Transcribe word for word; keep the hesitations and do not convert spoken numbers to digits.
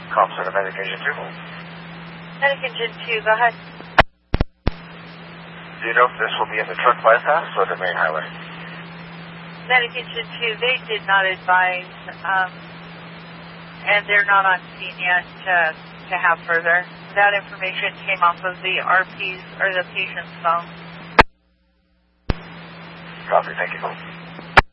Call Center Medic Engine two. Medic Engine two, go ahead. Do you know if this will be in the truck bypass or the main highway? Medic Engine two, they did not advise, um, and they're not on scene yet to, to have further. That information came off of the R P's or the patient's phone. Copy, thank you.